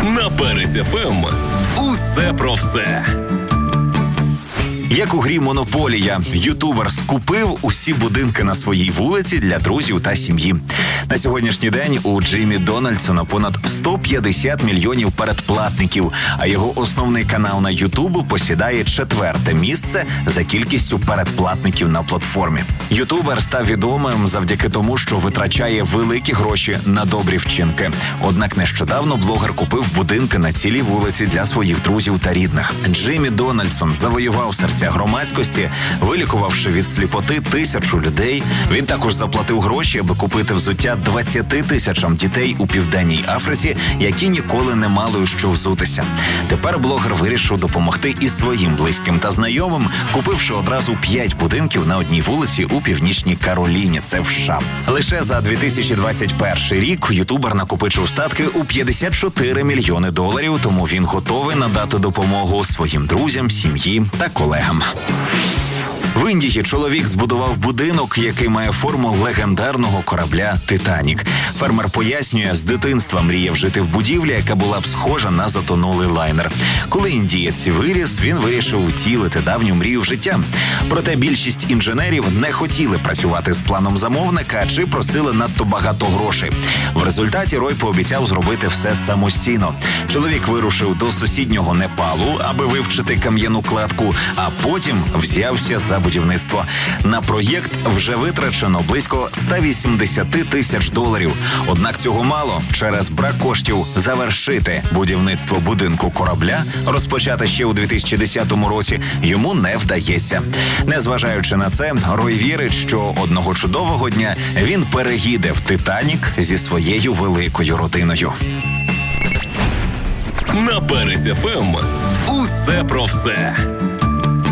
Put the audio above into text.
На Перець ФМ. Усе про все. Як у грі «Монополія», ютубер скупив усі будинки на своїй вулиці для друзів та сім'ї. На сьогоднішній день у Джиммі Дональдсона понад 150 мільйонів передплатників, а його основний канал на Ютубу посідає 4-те місце за кількістю передплатників на платформі. Ютубер став відомим завдяки тому, що витрачає великі гроші на добрі вчинки. Однак нещодавно блогер купив будинки на цілій вулиці для своїх друзів та рідних. Джиммі Дональдсон завоював серця громадськості, вилікувавши від сліпоти 1000 людей. Він також заплатив гроші, аби купити взуття 20 тисячам дітей у Південній Африці, які ніколи не мали у що взутися. Тепер блогер вирішив допомогти і своїм близьким та знайомим, купивши одразу 5 будинків на одній вулиці у Північній Кароліні, це в США. Лише за 2021 рік ютубер накопичив статки у $54 мільйони, тому він готовий надати допомогу своїм друзям, сім'ї та колегам. В Індії чоловік збудував будинок, який має форму легендарного корабля «Титанік». Фермер пояснює, з дитинства мріяв жити в будівлі, яка була б схожа на затонулий лайнер. Коли індієць виріс, він вирішив втілити давню мрію в життя. Проте більшість інженерів не хотіли працювати з планом замовника чи просили надто багато грошей. В результаті Рой пообіцяв зробити все самостійно. Чоловік вирушив до сусіднього Непалу, аби вивчити кам'яну кладку, а потім взявся за будівництво. На проєкт вже витрачено близько $180 тисяч. Однак цього мало. Через брак коштів завершити будівництво будинку корабля, розпочати ще у 2010 році, йому не вдається. Незважаючи на це, Рой вірить, що одного чудового дня він переїде в «Титанік» зі своєю великою родиною. На Перець ФМ. Усе про все.